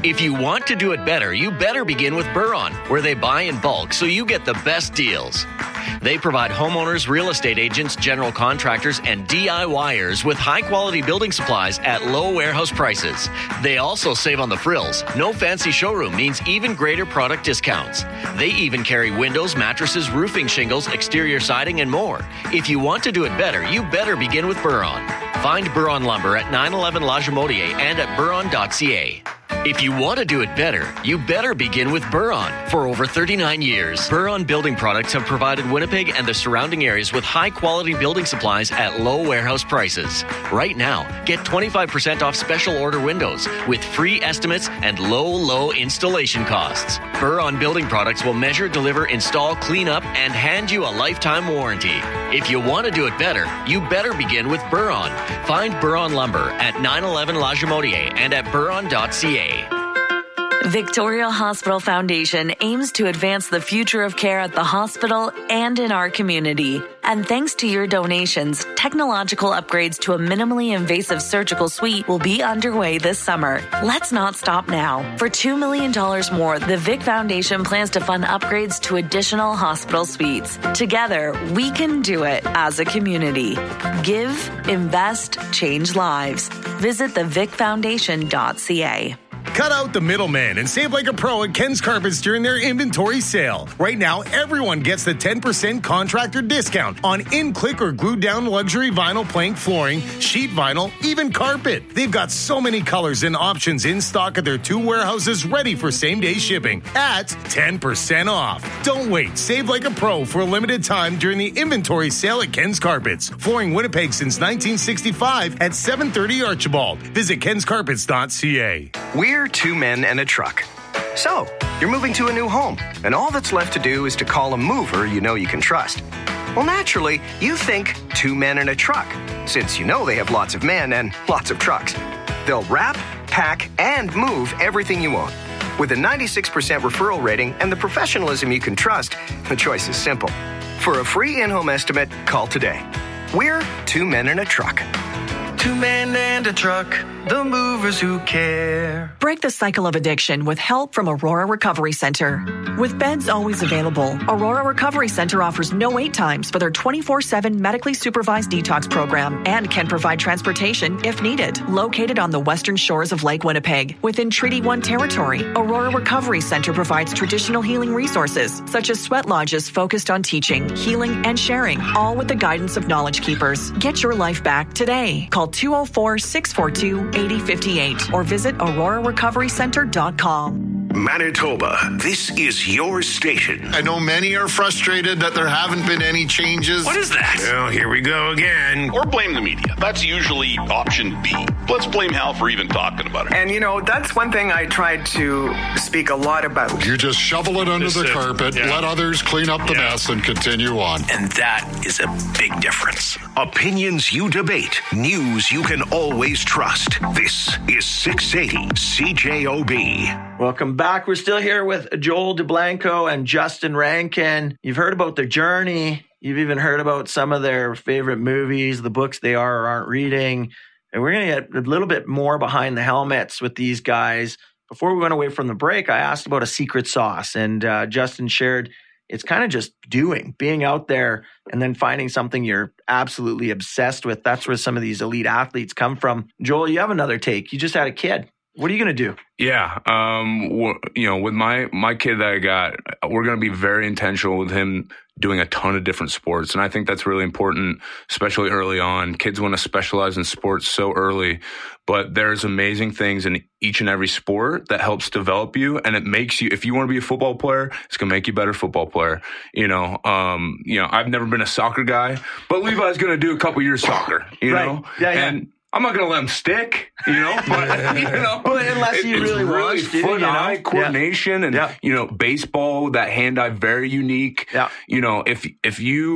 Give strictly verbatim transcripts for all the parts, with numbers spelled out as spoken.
If you want to do it better, you better begin with Buron, where they buy in bulk so you get the best deals. They provide homeowners, real estate agents, general contractors, and DIYers with high-quality building supplies at low warehouse prices. They also save on the frills. No fancy showroom means even greater product discounts. They even carry windows, mattresses, roofing shingles, exterior siding, and more. If you want to do it better, you better begin with Buron. Find Buron Lumber at nine eleven La Jamotier and at buron dot c a. If you want to do it better, you better begin with Buron. For over thirty-nine years, Buron Building Products have provided Winnipeg and the surrounding areas with high-quality building supplies at low warehouse prices. Right now, get twenty-five percent off special order windows with free estimates and low, low installation costs. Buron Building Products will measure, deliver, install, clean up, and hand you a lifetime warranty. If you want to do it better, you better begin with Buron. Find Buron Lumber at nine eleven La Jamotier and at buron dot c a. Victoria Hospital Foundation aims to advance the future of care at the hospital and in our community. And thanks to your donations, technological upgrades to a minimally invasive surgical suite will be underway this summer. Let's not stop now. For two million dollars more, the Vic Foundation plans to fund upgrades to additional hospital suites. Together, we can do it as a community. Give, invest, change lives. Visit the vic foundation dot c a. Cut out the middleman and save like a pro at Ken's Carpets during their inventory sale. Right now, everyone gets the ten percent contractor discount on in-click or glued-down luxury vinyl plank flooring, sheet vinyl, even carpet. They've got so many colors and options in stock at their two warehouses ready for same-day shipping at ten percent off. Don't wait. Save like a pro for a limited time during the inventory sale at Ken's Carpets. Flooring Winnipeg since nineteen sixty-five at seven thirty Archibald. Visit kens carpets dot c a. We're two men and a truck. So, you're moving to a new home, and all that's left to do is to call a mover you know you can trust. Well, naturally, you think two men and a truck, since you know they have lots of men and lots of trucks. They'll wrap, pack, and move everything you own. With a ninety-six percent referral rating and the professionalism you can trust, the choice is simple. For a free in-home estimate, call today. We're two men and a truck. Two men and a truck, the movers who care. Break the cycle of addiction with help from Aurora Recovery Center. With beds always available, Aurora Recovery Center offers no wait times for their twenty-four seven medically supervised detox program and can provide transportation if needed. Located on the western shores of Lake Winnipeg, within Treaty one territory, Aurora Recovery Center provides traditional healing resources, such as sweat lodges focused on teaching, healing, and sharing, all with the guidance of Knowledge Keepers. Get your life back today. Call two oh four, six four two, eight oh five eight or visit aurora recovery center dot com. Manitoba, this is your station. I know many are frustrated that there haven't been any changes. What is that? Well, here we go again. Or blame the media. That's usually option B. Let's blame Hal for even talking about it. And, you know, that's one thing I tried to speak a lot about. You just shovel it under Just the it. carpet, Yeah. let others clean up the Yeah. mess, and continue on. And that is a big difference. Opinions you debate, news you can always trust. This is six eighty C J O B. Welcome back. We're still here with Joel DeBlanco and Justin Rankin. You've heard about their journey. You've even heard about some of their favorite movies, the books they are or aren't reading. And we're going to get a little bit more behind the helmets with these guys. Before we went away from the break, I asked about a secret sauce. And uh, Justin shared it's kind of just doing, being out there and then finding something you're absolutely obsessed with. That's where some of these elite athletes come from. Joel, you have another take. You just had a kid. What are you going to do? Yeah. Um, w- you know, with my, my kid that I got, we're going to be very intentional with him doing a ton of different sports. And I think that's really important, especially early on. Kids want to specialize in sports so early, but there's amazing things in each and every sport that helps develop you. And it makes you, if you want to be a football player, it's going to make you a better football player. You know, um, you know, I've never been a soccer guy, but Levi's going to do a couple years soccer, you Right. know? Yeah, yeah. And I'm not going to let him stick, you know, but, you know, Well, unless you it- really it's want really to, you foot-eye know? coordination and, Yeah. you know, baseball, that hand-eye, very unique. Yeah. You know, if if you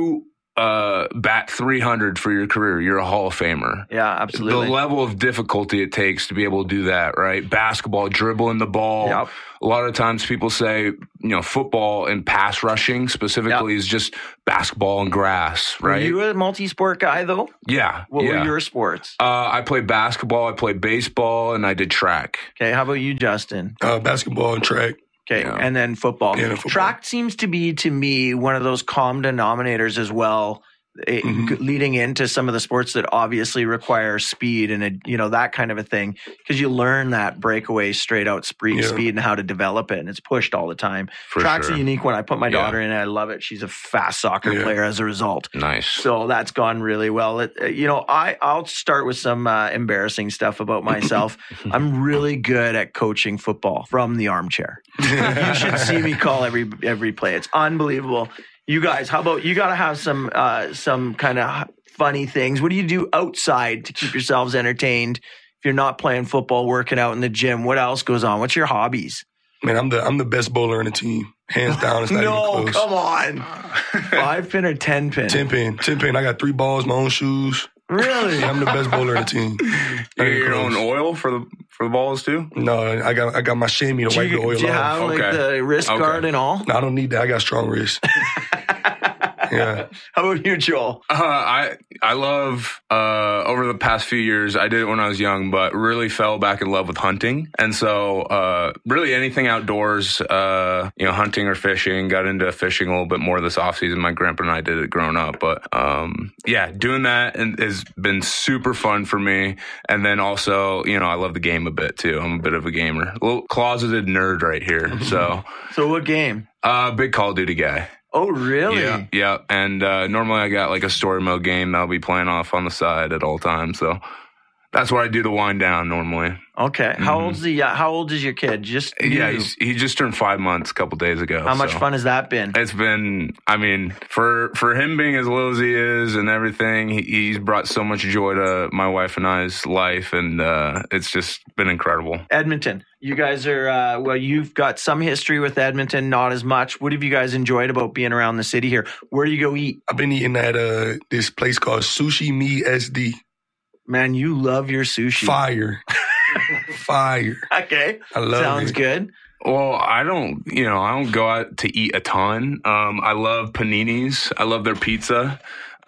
uh, bat three hundred for your career, you're a Hall of Famer. Yeah, absolutely. The level of difficulty it takes to be able to do that, right? Basketball, dribbling the ball. Yep. A lot of times people say, you know, football and pass rushing specifically yep. is just basketball and grass, right? Were you a multi-sport guy, though? Yeah. What yeah. were your sports? Uh, I played basketball, I played baseball, and I did track. Okay, how about you, Justin? Uh, basketball and track. Okay, yeah. and then football. Yeah, football. Track seems to be, to me, one of those common denominators as well, it, mm-hmm. leading into some of the sports that obviously require speed and, a, you know, that kind of a thing, because you learn that breakaway straight out speed, yeah. speed and how to develop it, and it's pushed all the time. For Track's sure. a unique one. I put my yeah. daughter in it. I love it. She's a fast soccer yeah. player as a result. Nice. So that's gone really well. It, you know, I, I'll start with some uh, embarrassing stuff about myself. I'm really good at coaching football from the armchair. You should see me call every every play. It's unbelievable. You guys, how about you got to have some uh, some kind of funny things. What do you do outside to keep yourselves entertained? If you're not playing football, working out in the gym, what else goes on? What's your hobbies? Man, I'm the I'm the best bowler in the team. Hands down. It's not no, even close. come on. Five pin or ten pin? Ten pin. Ten pin. I got three balls, my own shoes. Really? Yeah, I'm the best bowler in the team. You get your own oil for the for the balls too? No, I got I got my chamois to do wipe you, the oil off. Do you have okay. like the wrist okay. guard and all? No, I don't need that. I got strong wrists. Yeah. How about you, Joel? Uh, I I love uh, over the past few years. I did it when I was young, but really fell back in love with hunting, and so uh, really anything outdoors, uh, you know, hunting or fishing. Got into fishing a little bit more this off season. My grandpa and I did it growing up, but um, yeah, doing that and has been super fun for me. And then also, you know, I love the game a bit too. I'm a bit of a gamer, a little closeted nerd right here. So, so what game? Uh, big Call of Duty guy. Oh, really? Yeah, yeah. And uh, normally I got like a story mode game that I'll be playing off on the side at all times. So that's where I do the wind down normally. Okay. Mm-hmm. How old's the? Uh, how old is your kid? Just yeah, he's, he just turned five months a couple days ago. How much so. fun has that been? It's been. I mean, for for him being as little as he is and everything, he, he's brought so much joy to my wife and I's life, and uh, it's just been incredible. Edmonton. You guys are, uh, well, you've got some history with Edmonton, not as much. What have you guys enjoyed about being around the city here? Where do you go eat? I've been eating at uh, this place called Sushi Me S D. Man, you love your sushi. Fire. Fire. Okay. I love Sounds it. good. Well, I don't, you know, I don't go out to eat a ton. Um, I love paninis. I love their pizza.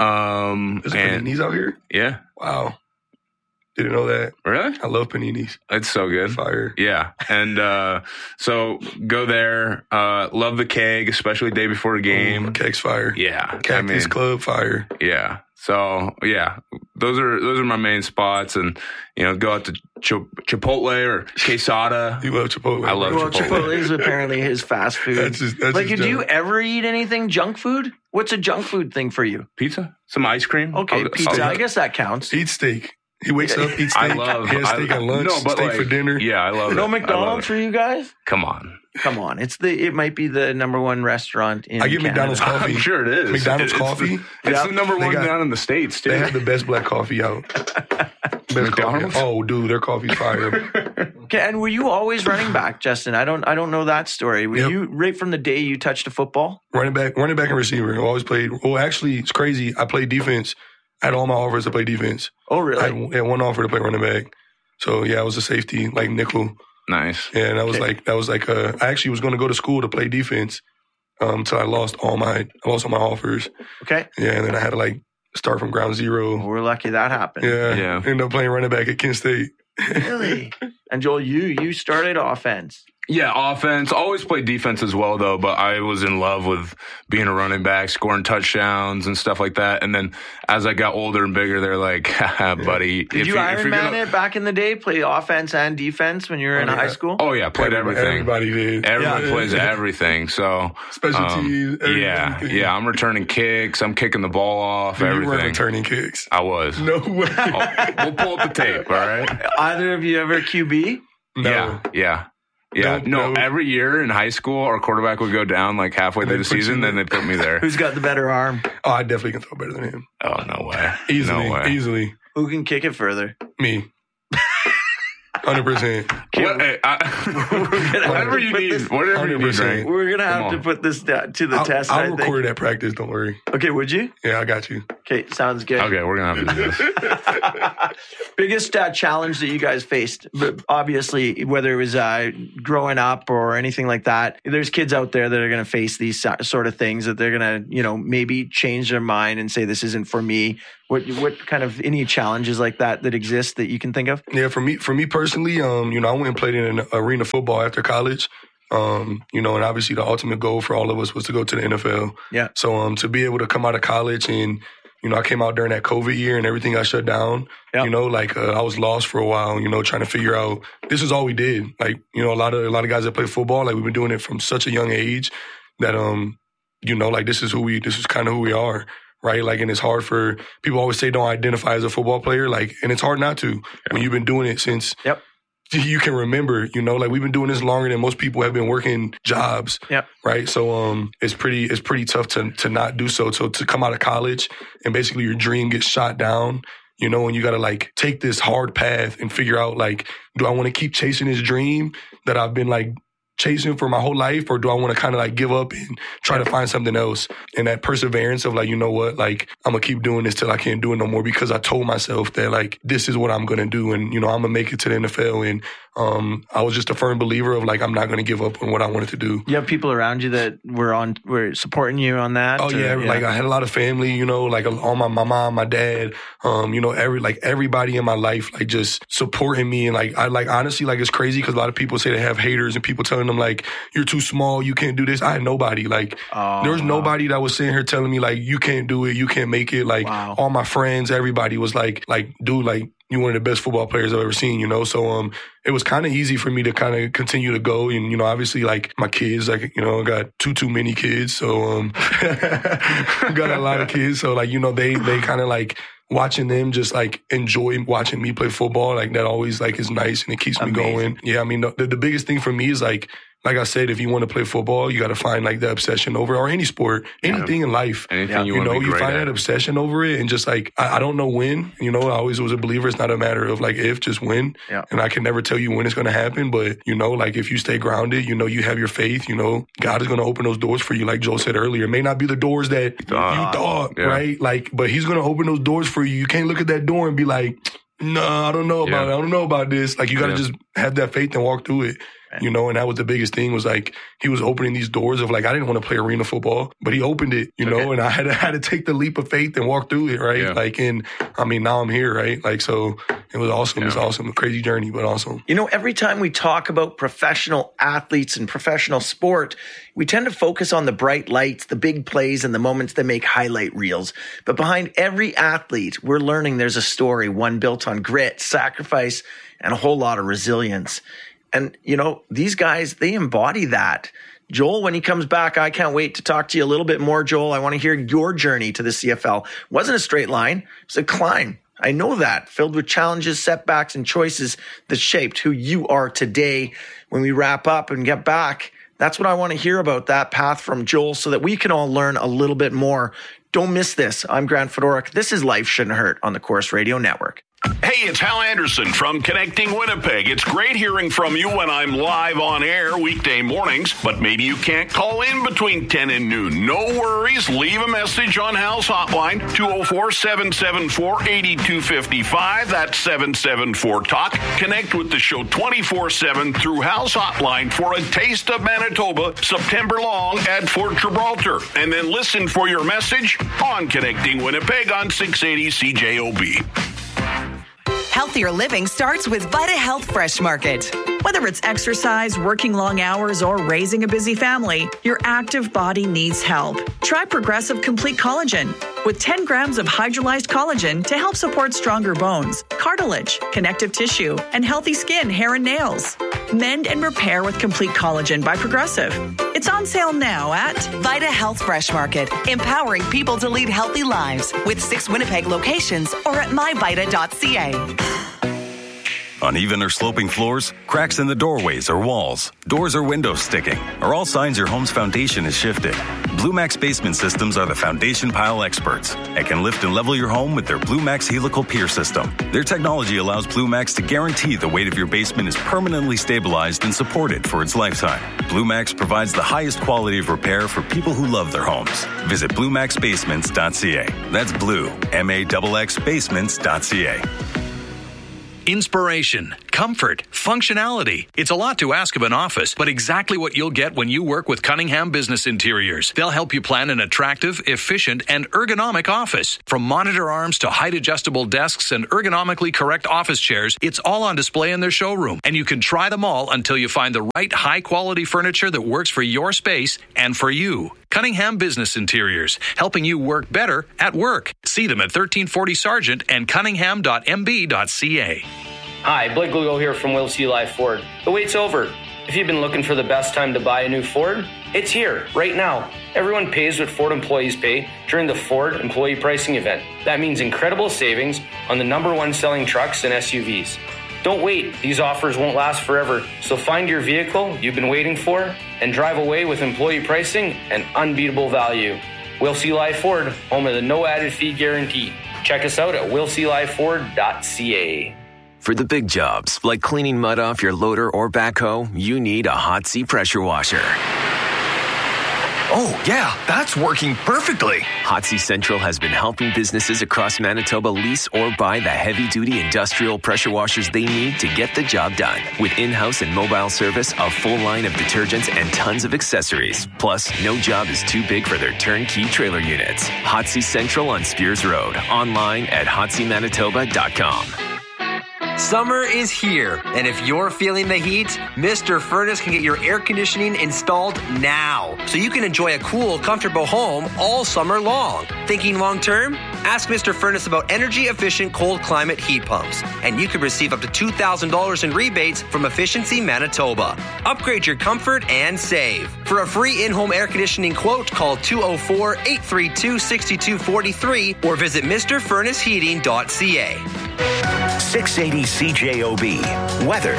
Um, There's and, paninis out here? Yeah. Wow. Didn't know that. Really? I love paninis. It's so good. Fire. Yeah. And uh, so go there. Uh, love the keg, especially day before a game. Ooh, keg's fire. Yeah. Cactus I mean, Club fire. Yeah. So yeah, those are those are my main spots, and you know, go out to Ch- Chipotle or Quesada. You love Chipotle. I love well, Chipotle. Chipotle is apparently his fast food. That's just, that's like, just do you junk. ever eat anything junk food? What's a junk food thing for you? Pizza, some ice cream. Okay, I'll, pizza. I'll, I guess that counts. Eat steak. He wakes up, eats steak. I love. He has steak I, at lunch, no, but steak like, for dinner. Yeah, I love No it. McDonald's for you guys? Come on. Come on. It's the. It might be the number one restaurant in I get Canada. McDonald's coffee. I'm sure it is. McDonald's It's coffee. The, it's Yep. the number They one got- down in the States, too. They have the best black coffee out. Best McDonald's? coffee. Oh, dude, their coffee's fire. Okay, and were you always running back, Justin? I don't. I don't know that story. Were Yep. you right from the day you touched a football? running back, running back and receiver. I always played. Well, actually, it's crazy. I played defense. I had all my offers to play defense. Oh, I really? had, had one offer to play running back. So yeah, I was a safety, like nickel. Nice. Yeah, and that was Okay. like that was like uh, I actually was going to go to school to play defense. Um, until I lost all my I lost all my offers. Okay. Yeah, and then I had to like start from ground zero. Well, we're lucky that happened. Yeah, Yeah. Ended up playing running back at Kent State. Really? And Joel, you you started offense. Yeah, offense. Always played defense as well, though, but I was in love with being a running back, scoring touchdowns and stuff like that. And then as I got older and bigger, they're like, haha, buddy. Did if you if Iron you're Man gonna- it back in the day? Play offense and defense when you were in Oh, yeah. high school? Oh, yeah, played Everybody- everything. Everybody did. Everybody Yeah. plays everything. So Special um, teams, everything. Yeah, yeah. I'm returning kicks. I'm kicking the ball off. Dude, you everything. were returning kicks. I was. No way. Oh, we'll pull up the tape. All right. Either of you ever Q B? No. Yeah. Yeah. Yeah. No, No, no. every year in high school, our quarterback would go down like halfway through They the put you season, then there. they put me there. Who's got the better arm? Oh, I definitely can throw better than him. Oh, no way. Easily, No way. easily. Who can kick it further? Me. one hundred percent. What, hey, I, whatever you need. This, whatever you need, right? We're going to have to put this down to the I'll, test, I'll I record think. it at practice. Don't worry. Okay, would you? Yeah, I got you. Okay, sounds good. Okay, we're going to have to do this. Biggest uh, challenge that you guys faced, but obviously, whether it was uh, growing up or anything like that, there's kids out there that are going to face these sort of things that they're going to, you know, maybe change their mind and say, this isn't for me. What what kind of any challenges like that that exist that you can think of? Yeah, for me, for me personally, um, you know, I went and played in an arena football after college. Um, you know, and obviously the ultimate goal for all of us was to go to the N F L. Yeah. So um, to be able to come out of college and, you know, I came out during that COVID year and everything got shut down. Yep. You know, like uh, I was lost for a while, you know, trying to figure out this is all we did. Like, you know, a lot of a lot of guys that play football, like we've been doing it from such a young age that, um, you know, like this is who we, this is kind of who we are. Right. Like, and it's hard for people always say don't identify as a football player. Like, and it's hard not to yep. when you've been doing it since yep. you can remember, you know, like we've been doing this longer than most people have been working jobs. Yep. Right. So, um, it's pretty, it's pretty tough to, to not do so. So to come out of college and basically your dream gets shot down, you know, and you got to like take this hard path and figure out like, do I want to keep chasing this dream that I've been like chasing for my whole life, or do I want to kind of like give up and try to find something else? And that perseverance of like, you know what, like I'm gonna keep doing this till I can't do it no more, because I told myself that like this is what I'm gonna do, and you know I'm gonna make it to the N F L. And um, I was just a firm believer of like I'm not gonna give up on what I wanted to do. You have people around you that were on were supporting you on that. Oh yeah, or, yeah, like I had a lot of family, you know, like all my my mom, my dad, um, you know, every like everybody in my life, like just supporting me. And like I like honestly, like it's crazy because a lot of people say they have haters and people telling them like you're too small, you can't do this. I had nobody. Like oh, there was wow. nobody that was sitting here telling me like you can't do it, you can't make it. Like wow. all my friends, everybody was like, like dude, like you're one of the best football players I've ever seen, you know? So um, it was kind of easy for me to kind of continue to go. And, you know, obviously, like, my kids, like, you know, I got too, too many kids. So um, got a lot of kids. So, like, you know, they, they kind of, like, watching them just, like, enjoy watching me play football. Like, that always, like, is nice and it keeps Amazing. me going. Yeah, I mean, the, the biggest thing for me is, like, like I said, if you want to play football, you got to find like the obsession over, or any sport, anything yeah. in life. Anything you, you want know, to be you great find at. that obsession over it, and just like I, I don't know when. You know, I always was a believer. It's not a matter of like if, just when. Yeah. And I can never tell you when it's going to happen, but you know, like if you stay grounded, you know, you have your faith. You know, God is going to open those doors for you, like Joel said earlier. It may not be the doors that uh, you thought, yeah. right? Like, but He's going to open those doors for you. You can't look at that door and be like, no, I don't know about yeah. it. I don't know about this. Like, you got to yeah. just have that faith and walk through it. You know, and that was the biggest thing, was like He was opening these doors of like I didn't want to play arena football, but He opened it, you okay. know, and I had to, had to take the leap of faith and walk through it, right? Yeah. Like, and I mean, now I'm here, right? Like, so it was awesome. Yeah. It was awesome, a crazy journey, but awesome. You know, every time we talk about professional athletes and professional sport, we tend to focus on the bright lights, the big plays, and the moments that make highlight reels. But behind every athlete, we're learning there's a story, one built on grit, sacrifice, and a whole lot of resilience. And, you know, these guys, they embody that. Joel, when he comes back, I can't wait to talk to you a little bit more, Joel. I want to hear your journey to the C F L. It wasn't a straight line. It was a climb. I know that, filled with challenges, setbacks, and choices that shaped who you are today. When we wrap up and get back, that's what I want to hear about, that path from Joel, so that we can all learn a little bit more. Don't miss this. I'm Grant Fedoruk. This is Life Shouldn't Hurt on the Corus Radio Network. Hey, it's Hal Anderson from Connecting Winnipeg. It's great hearing from you when I'm live on air weekday mornings, but maybe you can't call in between ten and noon. No worries. Leave a message on Hal's hotline, two oh four, seven seven four, eight two five five. That's seven seven four talk. Connect with the show twenty-four seven through Hal's hotline for a taste of Manitoba September long at Fort Gibraltar. And then listen for your message on Connecting Winnipeg on six eighty C J O B. Healthier living starts with Vita Health Fresh Market. Whether it's exercise, working long hours, or raising a busy family, your active body needs help. Try Progressive Complete Collagen with ten grams of hydrolyzed collagen to help support stronger bones, cartilage, connective tissue, and healthy skin, hair, and nails. Mend and repair with Complete Collagen by Progressive. It's on sale now at Vita Health Fresh Market, empowering people to lead healthy lives with six Winnipeg locations or at my vita dot c a. Uneven or sloping floors, cracks in the doorways or walls, doors or windows sticking, are all signs your home's foundation is shifted. Blue Max Basement Systems are the foundation pile experts and can lift and level your home with their Blue Max Helical Pier System. Their technology allows Blue Max to guarantee the weight of your basement is permanently stabilized and supported for its lifetime. Blue Max provides the highest quality of repair for people who love their homes. Visit blue max basements dot c a. That's blue, M A X X basements dot c a. Inspiration, comfort, functionality. It's a lot to ask of an office, but exactly what you'll get when you work with Cunningham Business Interiors. They'll help you plan an attractive, efficient, and ergonomic office. From monitor arms to height-adjustable desks and ergonomically correct office chairs, it's all on display in their showroom, and you can try them all until you find the right high-quality furniture that works for your space and for you. Cunningham Business Interiors, helping you work better at work. See them at thirteen forty Sargent and cunningham dot m b dot c a. Hi, Blake Lugo here from Will C. Live Ford. The wait's over. If you've been looking for the best time to buy a new Ford, it's here, right now. Everyone pays what Ford employees pay during the Ford Employee Pricing Event. That means incredible savings on the number one selling trucks and S U Vs. Don't wait. These offers won't last forever. So find your vehicle you've been waiting for and drive away with employee pricing and unbeatable value. Will C. Live Ford, home of the no added fee guarantee. Check us out at will c live ford dot c a. For the big jobs, like cleaning mud off your loader or backhoe, you need a Hot Sea pressure washer. Oh, yeah, that's working perfectly. Hot Sea Central has been helping businesses across Manitoba lease or buy the heavy-duty industrial pressure washers they need to get the job done. With in-house and mobile service, a full line of detergents, and tons of accessories. Plus, no job is too big for their turnkey trailer units. Hot Sea Central on Spears Road. Online at hot sea manitoba dot com. Summer is here, and if you're feeling the heat, Mister Furnace can get your air conditioning installed now, so you can enjoy a cool, comfortable home all summer long. Thinking long term? Ask Mister Furnace about energy-efficient cold climate heat pumps, and you could receive up to two thousand dollars in rebates from Efficiency Manitoba. Upgrade your comfort and save. For a free in-home air conditioning quote, call two oh four, eight three two, six two four three or visit mr furnace heating dot c a. six eighty C J O B. Weather.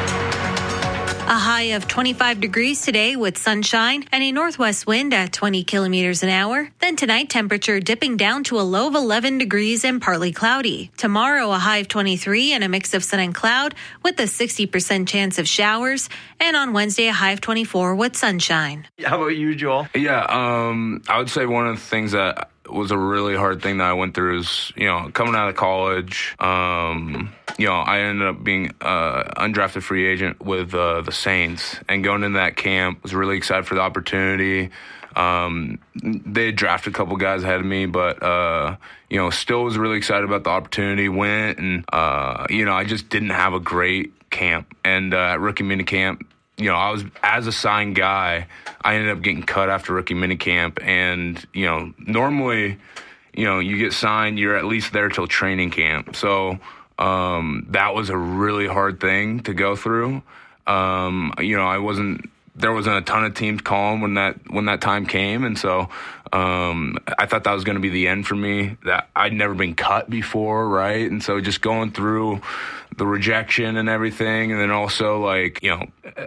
A high of twenty-five degrees today with sunshine and a northwest wind at twenty kilometers an hour. Then tonight, temperature dipping down to a low of eleven degrees and partly cloudy. Tomorrow, a high of twenty-three and a mix of sun and cloud with a sixty percent chance of showers. And on Wednesday, a high of twenty-four with sunshine. How about you, Joel? Yeah, um, I would say one of the things that was a really hard thing that I went through is, you know, coming out of college, um, you know, I ended up being uh undrafted free agent with uh, the Saints, and going into that camp, was really excited for the opportunity. Um, they had drafted a couple guys ahead of me, but, uh, you know, still was really excited about the opportunity, went, and, uh, you know, I just didn't have a great camp. And uh, at rookie minicamp, you know, I was, as a signed guy, I ended up getting cut after rookie minicamp. And, you know, normally, you know, you get signed, you're at least there till training camp. So um, that was a really hard thing to go through. Um, you know, I wasn't, there wasn't a ton of teams calling when that, when that time came. And so um, I thought that was going to be the end for me, that I'd never been cut before. Right. And so just going through the rejection and everything. And then also, like, you know,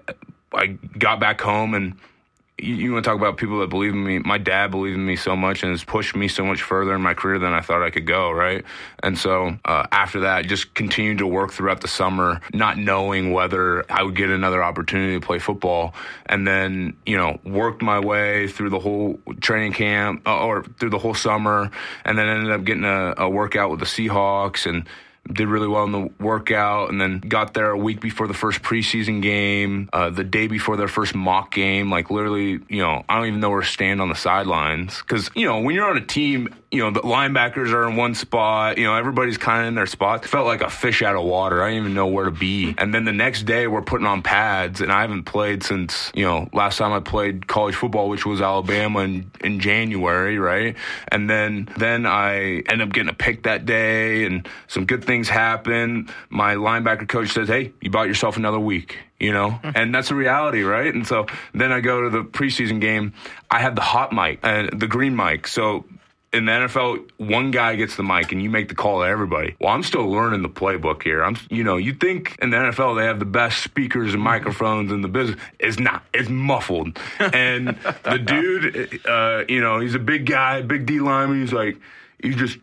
I got back home, and you, you want to talk about people that believe in me. My dad believed in me so much and has pushed me so much further in my career than I thought I could go, right? And so uh, after that, just continued to work throughout the summer, not knowing whether I would get another opportunity to play football. And then, you know, worked my way through the whole training camp, uh, or through the whole summer, and then ended up getting a, a workout with the Seahawks, and did really well in the workout, and then got there a week before the first preseason game, uh, the day before their first mock game. Like, literally, you know, I don't even know where to stand on the sidelines. Because, you know, when you're on a team, you know, the linebackers are in one spot, you know, everybody's kind of in their spot. It felt like a fish out of water. I didn't even know where to be. And then the next day, we're putting on pads, and I haven't played since, you know, last time I played college football, which was Alabama in, in January, right? And then, then I end up getting a pick that day, and some good things happen. My linebacker coach says, hey, you bought yourself another week, you know, and that's the reality, right? And so then I go to the preseason game. I had the hot mic and the green mic. So in the N F L, one guy gets the mic and you make the call to everybody. Well, I'm still learning the playbook here. I'm, you know, you think in the N F L they have the best speakers and microphones in the business. It's not. It's muffled. And the dude, uh, you know, he's a big guy, big D lineman. He's like, he's just,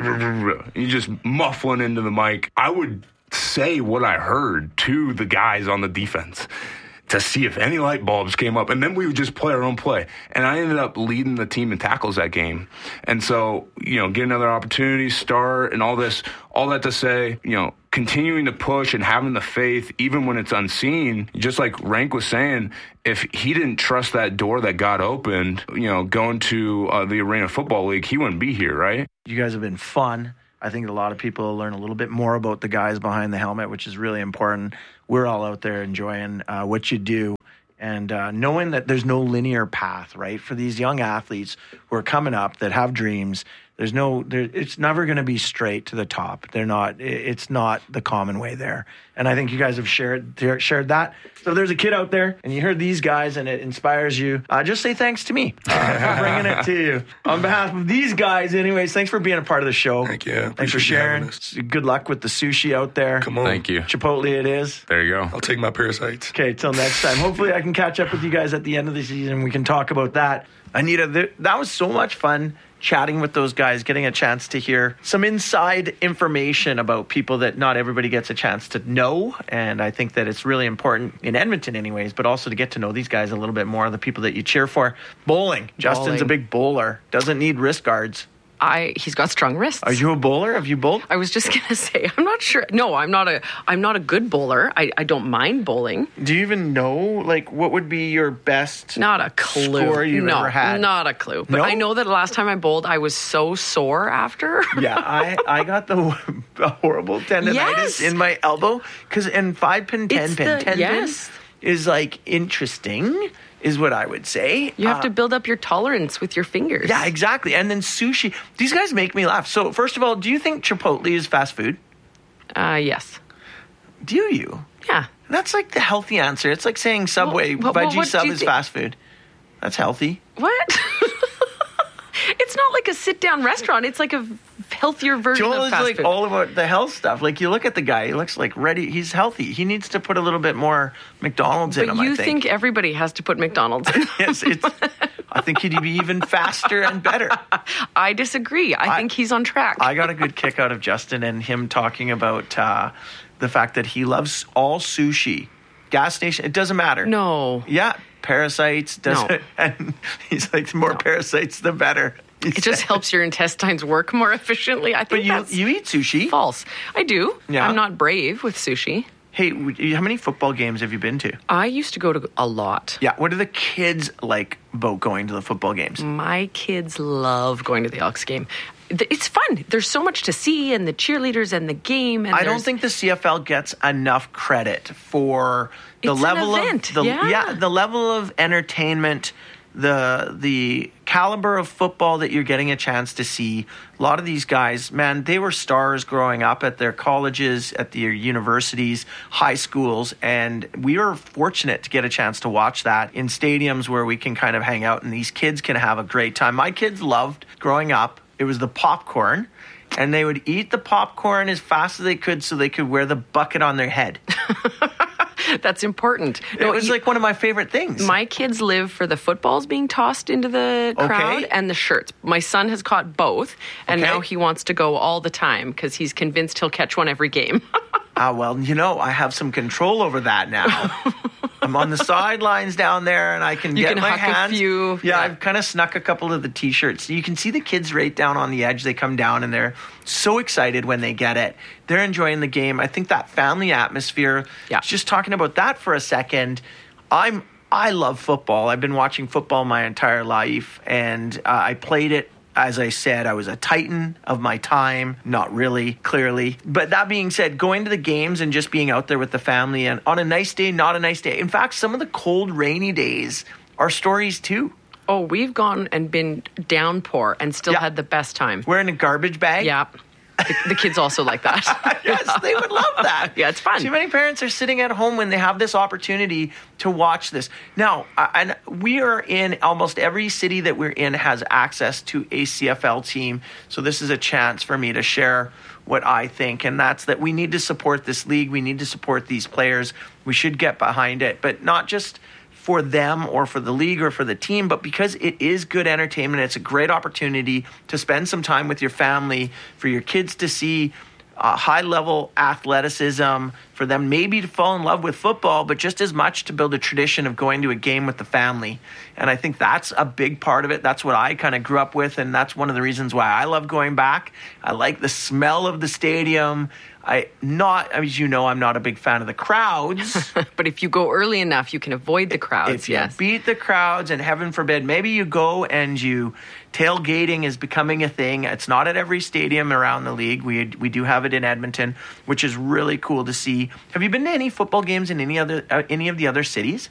he's just muffling into the mic. I would say what I heard to the guys on the defense to see if any light bulbs came up. And then we would just play our own play. And I ended up leading the team in tackles that game. And so, you know, get another opportunity, start, and all this, all that to say, you know, continuing to push and having the faith, even when it's unseen, just like Rank was saying, if he didn't trust that door that got opened, you know, going to uh, the Arena Football League, he wouldn't be here, right? You guys have been fun. I think a lot of people will learn a little bit more about the guys behind the helmet, which is really important. We're all out there enjoying uh, what you do and uh, knowing that there's no linear path, right? For these young athletes who are coming up that have dreams, there's no, there, it's never going to be straight to the top. They're not, it's not the common way there. And I think you guys have shared shared that. So if there's a kid out there and you heard these guys and it inspires you, uh, just say thanks to me uh, for bringing it to you. On behalf of these guys, anyways, thanks for being a part of the show. Thank you. Thanks for sharing. Good luck with the sushi out there. Come on. Thank you. Chipotle it is. There you go. I'll take my parasites. Okay, till next time. Hopefully I can catch up with you guys at the end of the season. We can talk about that. Anita, th- that was so much fun chatting with those guys, getting a chance to hear some inside information about people that not everybody gets a chance to know. And I think that it's really important in Edmonton anyways, but also to get to know these guys a little bit more, the people that you cheer for. Bowling. Justin's Bowling. a big bowler. Doesn't need wrist guards. I he's got strong wrists. Are you a bowler? Have you bowled? I was just gonna say I'm not sure. No, I'm not a I'm not a good bowler. I, I don't mind bowling. Do you even know like what would be your best not a clue score you've no, ever had? Not a clue. But No? I know that the last time I bowled, I was so sore after. Yeah, I, I got the, the horrible tendonitis Yes. in my elbow because in five pin, ten It's pin, the- ten yes. pin is like interesting. Is what I would say. You have Uh, to build up your tolerance with your fingers. Yeah, exactly. And then sushi. These guys make me laugh. So, first of all, do you think Chipotle is fast food? Uh, yes. Do you? Yeah. That's like the healthy answer. It's like saying Subway Well, well, veggie what sub do you is think? fast food. That's healthy. What? It's not like a sit-down restaurant. It's like a healthier version Joel of is fast like food. all about the health stuff. Like you look at the guy, he looks like ready. He's healthy. He needs to put a little bit more McDonald's in but him. you I think. think everybody has to put McDonald's in? Yes, it's. I think he'd be even faster and better. I disagree. I, I think he's on track. I got a good kick out of Justin and him talking about uh, the fact that he loves all sushi. Gas station, it doesn't matter. No. Yeah, parasites. Doesn't, No. And he's like, the more no. parasites, the better. It just helps your intestines work more efficiently. I think but you, that's you eat sushi. False. I do. Yeah. I'm not brave with sushi. Hey, how many football games have you been to? I used to go to a lot. Yeah. What do the kids like about going to the football games? My kids love going to the Elks game. It's fun. There's so much to see, and the cheerleaders and the game. And I don't think the C F L gets enough credit for the it's level an event. of the yeah. yeah the level of entertainment, the the caliber of football that you're getting a chance to see. A lot of these guys, man, they were stars growing up at their colleges, at their universities, high schools, and we were fortunate to get a chance to watch that in stadiums where we can kind of hang out and these kids can have a great time. My kids loved growing up. It was the popcorn, and they would eat the popcorn as fast as they could so they could wear the bucket on their head. That's important. It no, was you, like one of my favorite things. My kids live for the footballs being tossed into the crowd okay. and the shirts. My son has caught both, and okay. now he wants to go all the time because he's convinced he'll catch one every game. Ah, well, you know, I have some control over that now. I'm on the sidelines down there, and I can you get can my huck hands. A few, yeah, yeah, I've kind of snuck a couple of the T-shirts. You can see the kids right down on the edge. They come down, and they're so excited when they get it. They're enjoying the game. I think that family atmosphere. Yeah. Just talking about that for a second. I'm I love football. I've been watching football my entire life, and uh, I played it. As I said, I was a titan of my time. Not really, clearly. But that being said, going to the games and just being out there with the family and on a nice day, not a nice day. In fact, some of the cold, rainy days are stories too. Oh, we've gone and been downpour and still yeah. had the best time. Wearing a garbage bag? Yeah. The, the kids also like that. Yes, they would love that. Yeah, it's fun. Too many parents are sitting at home when they have this opportunity to watch this. Now, uh, and we are in almost every city that we're in has access to a C F L team. So this is a chance for me to share what I think, and that's that we need to support this league. We need to support these players. We should get behind it, but not just for them or for the league or for the team, but because it is good entertainment. It's a great opportunity to spend some time with your family, for your kids to see uh, high-level athleticism, for them maybe to fall in love with football, but just as much to build a tradition of going to a game with the family. And I think that's a big part of it. That's what I kind of grew up with, and that's one of the reasons why I love going back. I like the smell of the stadium. I not, as you know, I'm not a big fan of the crowds. But if you go early enough, you can avoid the crowds. If you yes. beat the crowds, and heaven forbid, maybe you go and you tailgating is becoming a thing. It's not at every stadium around the league. We we do have it in Edmonton, which is really cool to see. Have you been to any football games in any other uh, any of the other cities?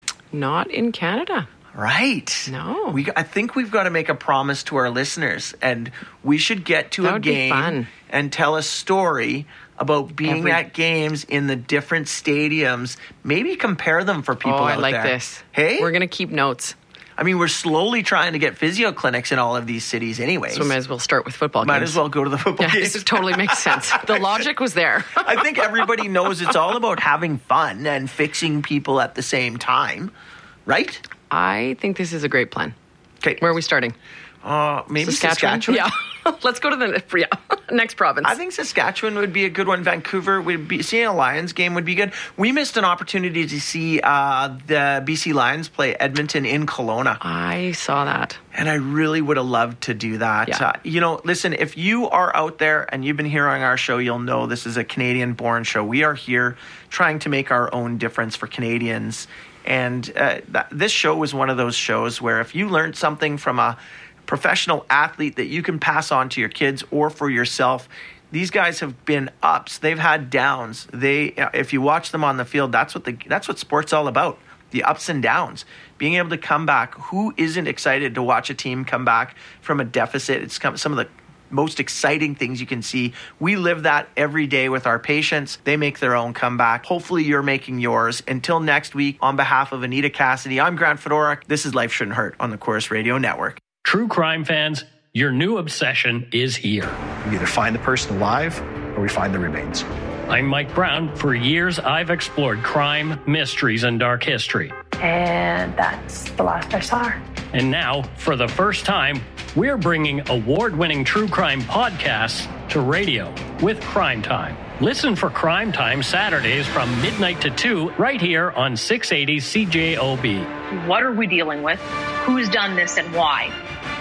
Not in Canada. Right. No. We, I think we've got to make a promise to our listeners, and we should get to that a would game be fun. and tell a story about being Every... at games in the different stadiums. Maybe compare them for people oh, out I like there. this. Hey? We're going to keep notes. I mean, we're slowly trying to get physio clinics in all of these cities anyways. So we might as well start with football might games. as well go to the football yeah, games. This totally makes sense. The logic was there. I think everybody knows it's all about having fun and fixing people at the same time, right? I think this is a great plan. Okay. Where are we starting? Uh, maybe Saskatchewan? Saskatchewan? Yeah. Let's go to the yeah. next province. I think Saskatchewan would be a good one. Vancouver would be, seeing a Lions game would be good. We missed an opportunity to see uh, the B C Lions play Edmonton in Kelowna. I saw that. And I really would have loved to do that. Yeah. Uh, you know, listen, if you are out there and you've been hearing our show, you'll know this is a Canadian-born show. We are here trying to make our own difference for Canadians. And uh, th- this show was one of those shows where if you learned something from a professional athlete that you can pass on to your kids or for yourself, these guys have been ups. They've had downs. They, if you watch them on the field, that's what the that's what sport's all about. The ups and downs. Being able to come back. Who isn't excited to watch a team come back from a deficit? It's come, some of the most exciting things you can see. We live that every day with our patients. They make their own comeback. Hopefully you're making yours. Until next week, on behalf of Anita Cassidy, I'm Grant Fedoruk. This is Life Shouldn't Hurt on the Corus Radio Network. True crime fans, your new obsession is here. We either find the person alive or we find the remains. I'm Mike Brown. For years, I've explored crime, mysteries, and dark history. And that's the last I saw her. And now, for the first time, we're bringing award-winning true crime podcasts to radio with Crime Time. Listen for Crime Time Saturdays from midnight to two right here on six eighty C J O B. What are we dealing with? Who's done this and why?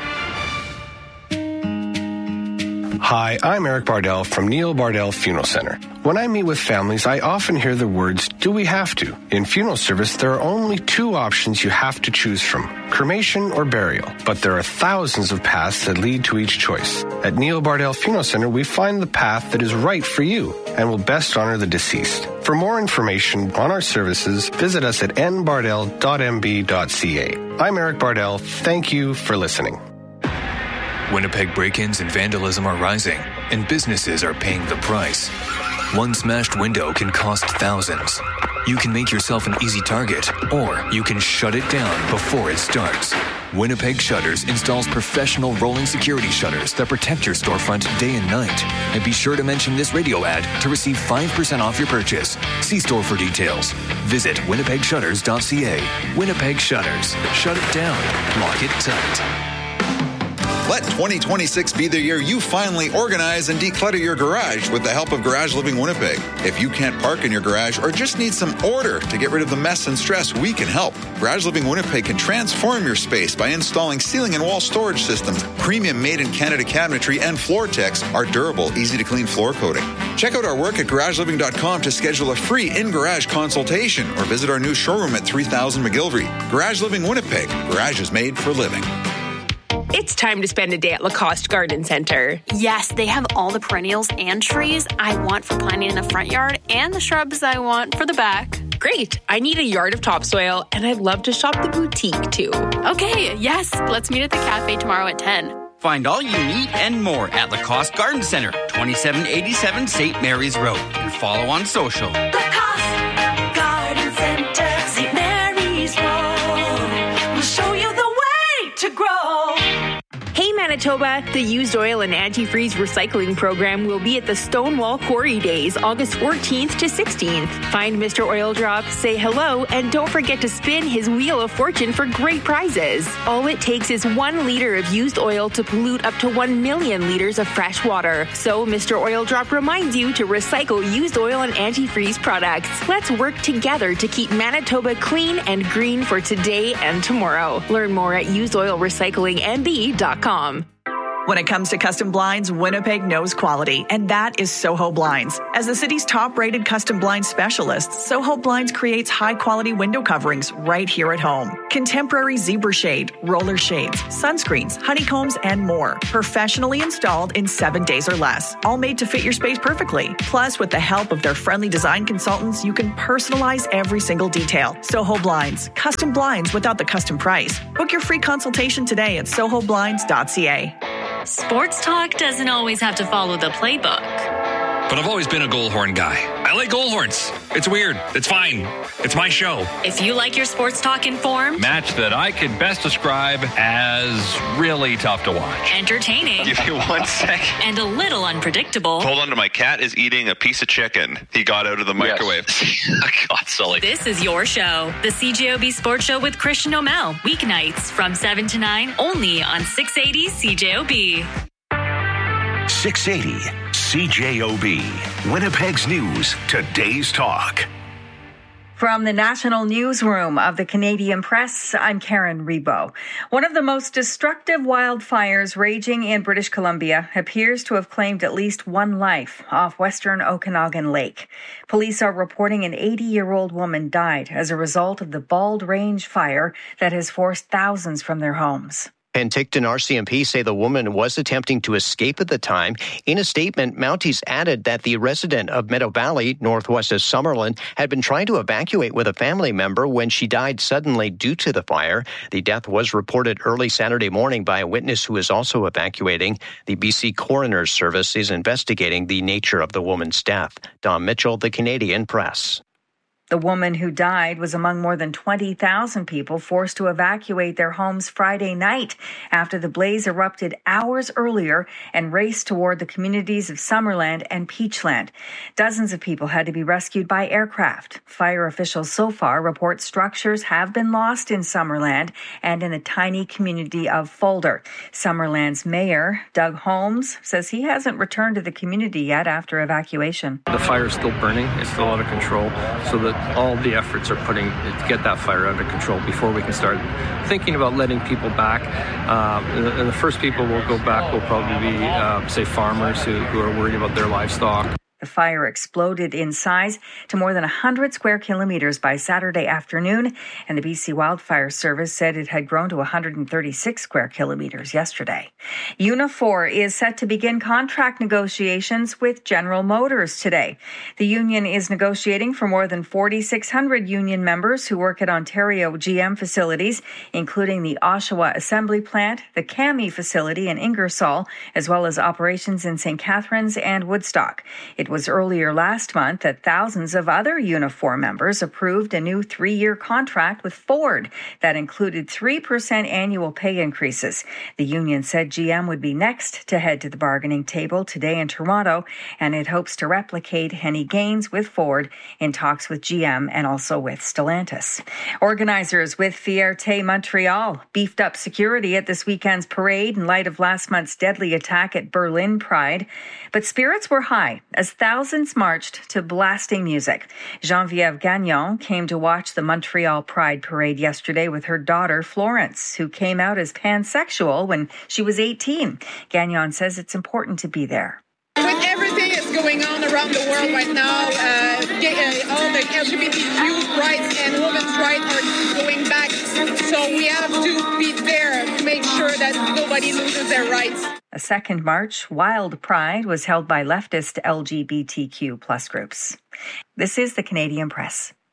Hi, I'm Eric Bardell from Neil Bardell Funeral Center. When I meet with families, I often hear the words, do we have to? In funeral service, there are only two options you have to choose from, cremation or burial. But there are thousands of paths that lead to each choice. At Neil Bardell Funeral Center, we find the path that is right for you and will best honor the deceased. For more information on our services, visit us at n bardell dot m b dot c a. I'm Eric Bardell. Thank you for listening. Winnipeg break-ins and vandalism are rising, and businesses are paying the price. One smashed window can cost thousands. You can make yourself an easy target, or you can shut it down before it starts. Winnipeg Shutters installs professional rolling security shutters that protect your storefront day and night. And be sure to mention this radio ad to receive five percent off your purchase. See store for details. Visit winnipeg shutters dot c a. Winnipeg Shutters. Shut it down. Lock it tight. Let twenty twenty-six be the year you finally organize and declutter your garage with the help of Garage Living Winnipeg. If you can't park in your garage or just need some order to get rid of the mess and stress, we can help. Garage Living Winnipeg can transform your space by installing ceiling and wall storage systems, premium made-in-Canada cabinetry, and Floor-Tex, our durable, easy-to-clean floor coating. Check out our work at garage living dot com to schedule a free in-garage consultation or visit our new showroom at three thousand McGilvery. Garage Living Winnipeg. Garage is made for living. It's time to spend a day at Lacoste Garden Center. Yes, they have all the perennials and trees I want for planting in the front yard and the shrubs I want for the back. Great. I need a yard of topsoil, and I'd love to shop the boutique, too. Okay, yes. Let's meet at the cafe tomorrow at ten. Find all you need and more at Lacoste Garden Center, twenty-seven eighty-seven Saint Mary's Road, and follow on social. Lacoste Garden Center, Saint Mary's Road. We'll show you the way to grow. Hey Manitoba, the used oil and antifreeze recycling program will be at the Stonewall Quarry Days, August fourteenth to sixteenth. Find Mister Oil Drop, say hello, and don't forget to spin his Wheel of Fortune for great prizes. All it takes is one liter of used oil to pollute up to one million liters of fresh water. So Mister Oil Drop reminds you to recycle used oil and antifreeze products. Let's work together to keep Manitoba clean and green for today and tomorrow. Learn more at used oil recycling m b dot com. When it comes to custom blinds, Winnipeg knows quality, and that is Soho Blinds. As the city's top-rated custom blinds specialist, Soho Blinds creates high-quality window coverings right here at home. Contemporary zebra shade, roller shades, sunscreens, honeycombs, and more. Professionally installed in seven days or less. All made to fit your space perfectly. Plus, with the help of their friendly design consultants, you can personalize every single detail. Soho Blinds. Custom blinds without the custom price. Book your free consultation today at soho blinds dot c a. Sports talk doesn't always have to follow the playbook. But I've always been a Goldhorn guy. I like Goldhorns. It's weird. It's fine. It's my show. If you like your sports talk informed, match that I could best describe as really tough to watch. Entertaining. Give me one second. And a little unpredictable. Hold on to my cat is eating a piece of chicken. He got out of the microwave. Yes. God, Sully. This is your show. The C J O B Sports Show with Christian O'Mell. Weeknights from seven to nine only on six eighty C J O B. six eighty C J O B, Winnipeg's News, today's talk. From the National Newsroom of the Canadian Press, I'm Karen Rebo. One of the most destructive wildfires raging in British Columbia appears to have claimed at least one life off western Okanagan Lake. Police are reporting an eighty-year-old woman died as a result of the Bald Range fire that has forced thousands from their homes. Penticton R C M P say the woman was attempting to escape at the time. In a statement, Mounties added that the resident of Meadow Valley, northwest of Summerlin, had been trying to evacuate with a family member when she died suddenly due to the fire. The death was reported early Saturday morning by a witness who is also evacuating. The B C Coroner's Service is investigating the nature of the woman's death. Don Mitchell, the Canadian Press. The woman who died was among more than twenty thousand people forced to evacuate their homes Friday night after the blaze erupted hours earlier and raced toward the communities of Summerland and Peachland. Dozens of people had to be rescued by aircraft. Fire officials so far report structures have been lost in Summerland and in the tiny community of Fulder. Summerland's mayor, Doug Holmes, says he hasn't returned to the community yet after evacuation. The fire is still burning. It's still out of control, so that all the efforts are putting to get that fire under control before we can start thinking about letting people back. Um, and, the, and the first people will go back will probably be, uh, say, farmers who, who are worried about their livestock. The fire exploded in size to more than one hundred square kilometers by Saturday afternoon, and the B C Wildfire Service said it had grown to one hundred thirty-six square kilometers yesterday. Unifor is set to begin contract negotiations with General Motors today. The union is negotiating for more than four thousand six hundred union members who work at Ontario G M facilities, including the Oshawa Assembly Plant, the Cami facility in Ingersoll, as well as operations in Saint Catharines and Woodstock. It It was earlier last month that thousands of other Unifor members approved a new three-year contract with Ford that included three percent annual pay increases. The union said G M would be next to head to the bargaining table today in Toronto, and it hopes to replicate any gains with Ford in talks with G M and also with Stellantis. Organizers with Fierté Montreal beefed up security at this weekend's parade in light of last month's deadly attack at Berlin Pride. But spirits were high as thousands marched to blasting music. Geneviève Gagnon came to watch the Montreal Pride Parade yesterday with her daughter, Florence, who came out as pansexual when she was eighteen. Gagnon says it's important to be there. With everything that's going on around the world right now, uh, gay, uh, all the L G B T Q rights and women's rights are going back. So we have to be there to make sure that nobody loses their rights. A second march, Wild Pride, was held by leftist L G B T Q plus groups. This is the Canadian Press.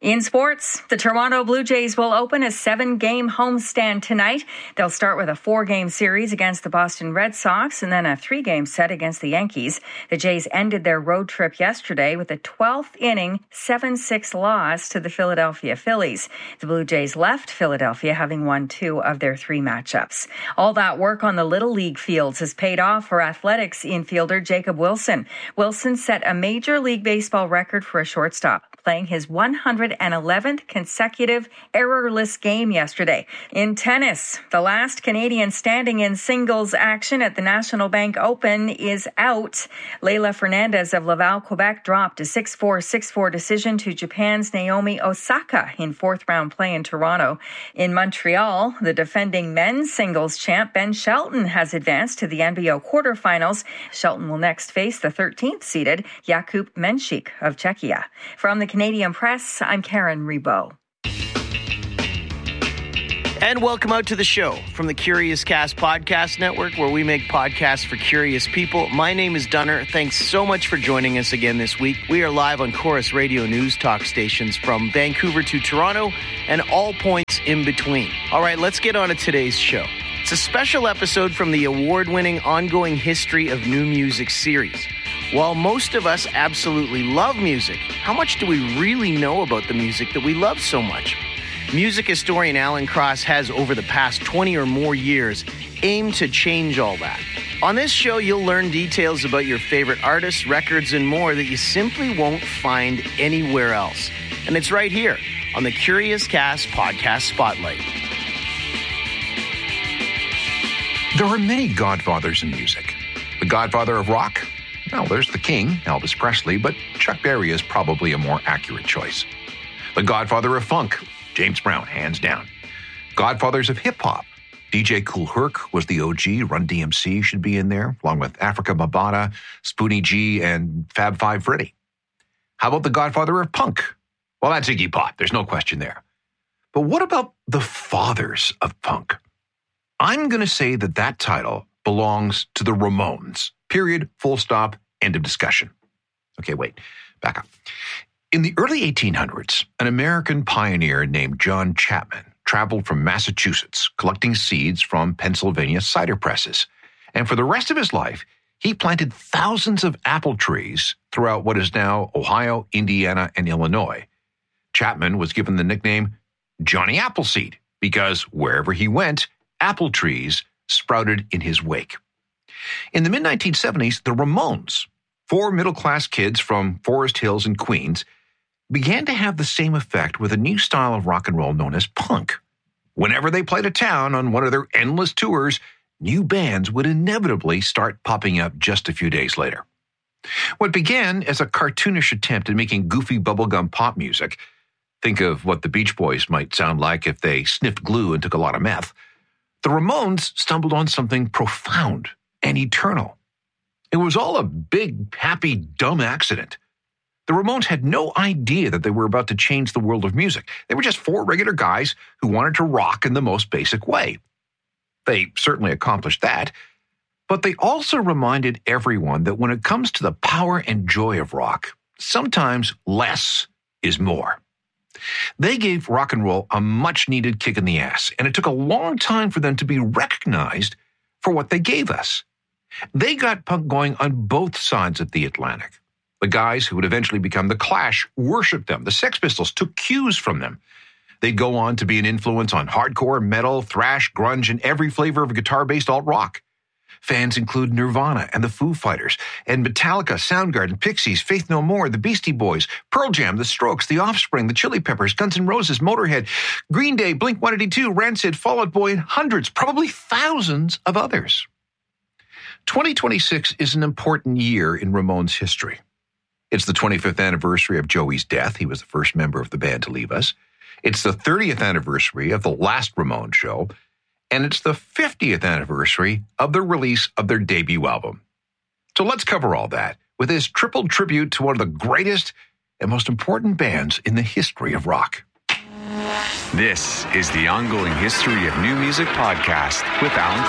In sports, the Toronto Blue Jays will open a seven-game homestand tonight. They'll start with a four-game series against the Boston Red Sox and then a three-game set against the Yankees. The Jays ended their road trip yesterday with a twelfth inning seven six loss to the Philadelphia Phillies. The Blue Jays left Philadelphia having won two of their three matchups. All that work on the Little League fields has paid off for Athletics infielder Jacob Wilson. Wilson set a Major League Baseball record for a shortstop, playing his one hundred eleventh consecutive errorless game yesterday. In tennis, the last Canadian standing in singles action at the National Bank Open is out. Leylah Fernandez of Laval, Quebec dropped a six four, six four decision to Japan's Naomi Osaka in fourth round play in Toronto. In Montreal, the defending men's singles champ Ben Shelton has advanced to the N B O quarterfinals. Shelton will next face the thirteenth seeded Jakub Menchik of Czechia. From the Canadian Press, I'm Karen Rebo. And welcome out to the show from the Curious Cast Podcast Network, where we make podcasts for curious people. My name is Dunner. Thanks so much for joining us again this week. We are live on Chorus Radio News Talk stations from Vancouver to Toronto and all points in between. All right, let's get on to today's show. It's a special episode from the award-winning Ongoing History of New Music series. While most of us absolutely love music, how much do we really know about the music that we love so much? Music historian Alan Cross has, over the past twenty or more years, aimed to change all that. On this show, you'll learn details about your favorite artists, records, and more that you simply won't find anywhere else. And it's right here on the Curious Cast Podcast Spotlight. There are many godfathers in music. The godfather of rock? Well, there's the king, Elvis Presley, but Chuck Berry is probably a more accurate choice. The godfather of funk? James Brown, hands down. Godfathers of hip-hop? D J Kool Herc was the O G. Run D M C should be in there, along with Africa Bambaataa, Spoonie G, and Fab Five Freddy. How about the godfather of punk? Well, that's Iggy Pop. There's no question there. But what about the fathers of punk? I'm going to say that that title belongs to the Ramones. Period, full stop, end of discussion. Okay, wait, back up. In the early eighteen hundreds, an American pioneer named John Chapman traveled from Massachusetts, collecting seeds from Pennsylvania cider presses. And for the rest of his life, he planted thousands of apple trees throughout what is now Ohio, Indiana, and Illinois. Chapman was given the nickname Johnny Appleseed because wherever he went, apple trees sprouted in his wake. In the mid nineteen seventies, the Ramones, four middle-class kids from Forest Hills in Queens, began to have the same effect with a new style of rock and roll known as punk. Whenever they played a town on one of their endless tours, new bands would inevitably start popping up just a few days later. What began as a cartoonish attempt at making goofy bubblegum pop music, think of what the Beach Boys might sound like if they sniffed glue and took a lot of meth, the Ramones stumbled on something profound and eternal. It was all a big, happy, dumb accident. The Ramones had no idea that they were about to change the world of music. They were just four regular guys who wanted to rock in the most basic way. They certainly accomplished that, but they also reminded everyone that when it comes to the power and joy of rock, sometimes less is more. They gave rock and roll a much-needed kick in the ass, and it took a long time for them to be recognized for what they gave us. They got punk going on both sides of the Atlantic. The guys who would eventually become the Clash worshipped them. The Sex Pistols took cues from them. They'd go on to be an influence on hardcore, metal, thrash, grunge, and every flavor of guitar-based alt-rock. Fans include Nirvana and the Foo Fighters, and Metallica, Soundgarden, Pixies, Faith No More, the Beastie Boys, Pearl Jam, the Strokes, the Offspring, the Chili Peppers, Guns N' Roses, Motorhead, Green Day, Blink one eighty-two, Rancid, Fall Out Boy, and hundreds, probably thousands of others. twenty twenty-six is an important year in Ramones' history. It's the twenty-fifth anniversary of Joey's death. He was the first member of the band to leave us. It's the thirtieth anniversary of the last Ramones show. And it's the fiftieth anniversary of the release of their debut album. So let's cover all that with this triple tribute to one of the greatest and most important bands in the history of rock. This is the Ongoing History of New Music podcast with Alan